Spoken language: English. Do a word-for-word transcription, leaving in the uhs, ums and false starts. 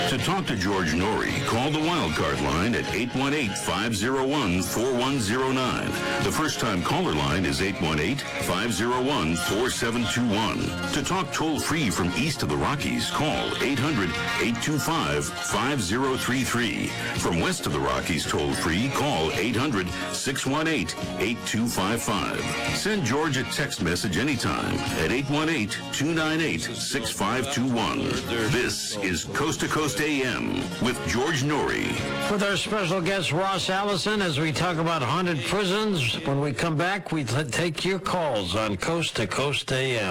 To talk to George Norrie, call the Wildcard line at eight one eight, five oh one, four one oh nine. The first-time caller line is eight one eight, five oh one, four seven two one. To talk toll-free from east of the Rockies, call eight hundred, eight two five, five oh three three. From west of the Rockies toll-free, call eight hundred, six one eight, eight two five five. Send George a text message anytime at eight one eight, two nine eight, six five two one. This is Coast to Coast A M with George Norrie. With our special guest, Ross Allison, as we talk about haunted prisons. When we come back, we t- take your calls on Coast to Coast A M.